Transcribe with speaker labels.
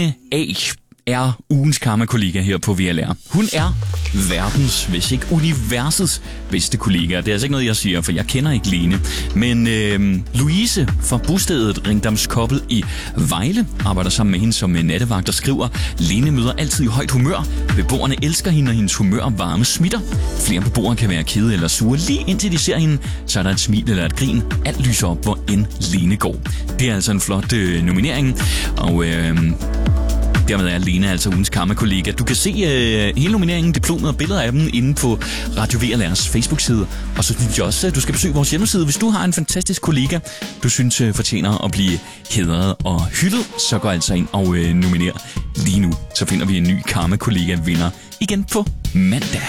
Speaker 1: Lene A. er ugens karma-kollega her på VLR. Hun er verdens, hvis ikke universets bedste kollega. Det er altså ikke noget, jeg siger, for jeg kender ikke Lene. Men Louise fra bostedet Ringdams Kobbel i Vejle arbejder sammen med hende som nattevagt og skriver: Lene møder altid i højt humør. Beboerne elsker hende, og hendes humør og varme smitter. Flere beboere kan være kede eller sure. Lige indtil de ser hende, så er der et smil eller et grin. Alt lyser op, hvor end Lene går. Det er altså en flot nominering. Og dermed er Lene altså ugens karma-kollega. Du kan se hele nomineringen, diplomet og billeder af dem inde på Radio VLR's Facebook-side. Og så synes jeg også, at du skal besøge vores hjemmeside. Hvis du har en fantastisk kollega, du synes fortjener at blive hædret og hyldet, så gå altså ind og nominer lige nu. Så finder vi en ny karma-kollega-vinder igen på mandag.